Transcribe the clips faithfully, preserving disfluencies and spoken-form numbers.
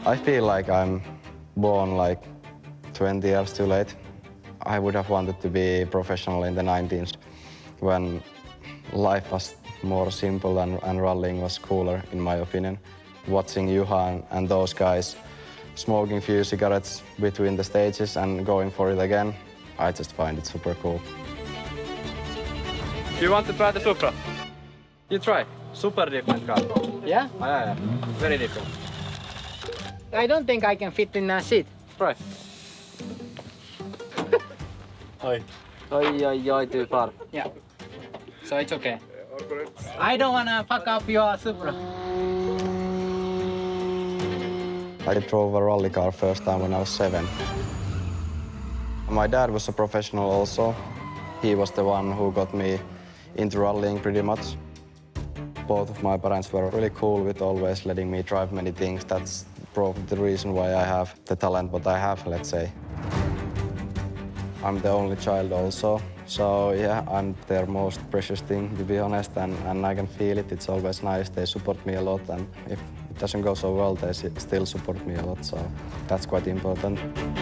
I feel like I'm born like twenty years too late. I would have wanted to be professional in the nineties when life was more simple and, and rallying was cooler, in my opinion. Watching Juha and, and those guys smoking few cigarettes between the stages and going for it again, I just find it super cool. You want to try the Supra? You try. Super different car. Yeah? Oh, yeah, yeah. Very different. I don't think I can fit in a seat. Try. Oi. Oi, oi, oi, too far. Yeah. So it's okay. I don't wanna fuck up your Supra. I drove a rally car first time when I was seven. My dad was a professional also. He was the one who got me into rallying pretty much. Both of my parents were really cool with always letting me drive many things. That's probably the reason why I have the talent what I have, let's say. I'm the only child also, so yeah, I'm their most precious thing, to be honest, and, and I can feel it. It's always nice. They support me a lot, and if it doesn't go so well, they still support me a lot, so that's quite important.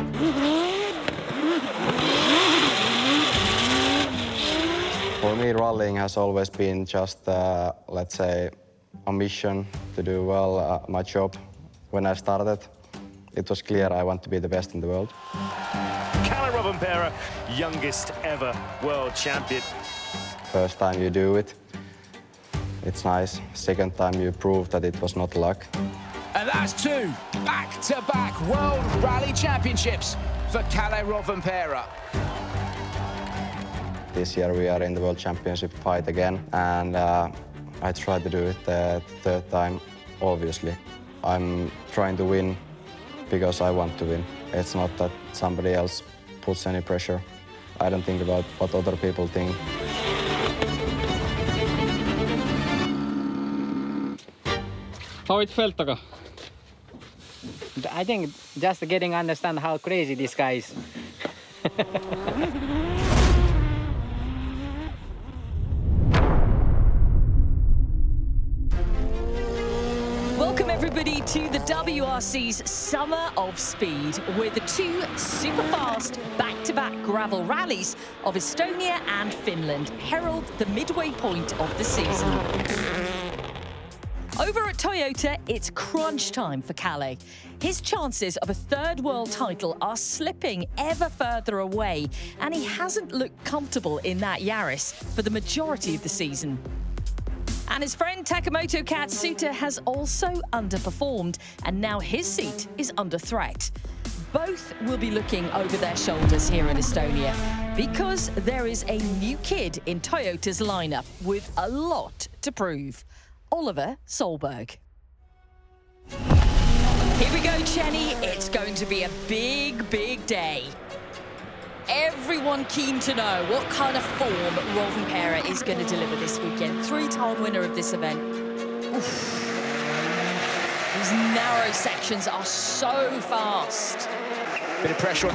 For me, rallying has always been just, uh, let's say, a mission to do well uh, my job. When I started, it was clear I want to be the best in the world. Kalle Rovanperä, youngest ever world champion. First time you do it, it's nice. Second time you prove that it was not luck. And that's two back-to-back World Rally Championships for Kalle Rovanperä. This year we are in the World Championship fight again, and uh, I try to do it the third time, obviously. I'm trying to win because I want to win. It's not that somebody else puts any pressure. I don't think about what other people think. How it felt, Taka? I think just getting understand how crazy this guy is. Welcome everybody to the W R C's Summer of Speed with the two super fast back-to-back gravel rallies of Estonia and Finland herald the midway point of the season. Over at Toyota, it's crunch time for Kalle. His chances of a third world title are slipping ever further away, and he hasn't looked comfortable in that Yaris for the majority of the season. And his friend Takamoto Katsuta has also underperformed, and now his seat is under threat. Both will be looking over their shoulders here in Estonia, because there is a new kid in Toyota's lineup with a lot to prove. Oliver Solberg. Here we go, Chenny. It's going to be a big, big day. Everyone keen to know what kind of form Rovanperä is going to deliver this weekend. Three-time winner of this event. Oof. These narrow sections are so fast. Bit of pressure on